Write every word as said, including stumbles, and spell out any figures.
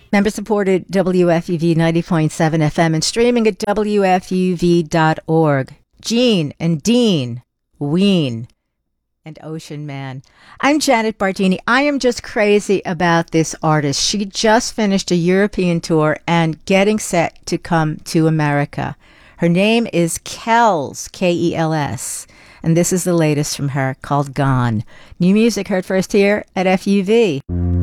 Member-supported W F U V ninety point seven F M and streaming at W F U V dot org. Gene and Dean, Ween, and Ocean Man. I'm Janet Bardini. I am just crazy about this artist. She just finished a European tour and getting set to come to America. Her name is Kells, K E L S, and this is the latest from her called Gone. New music heard first here at F U V.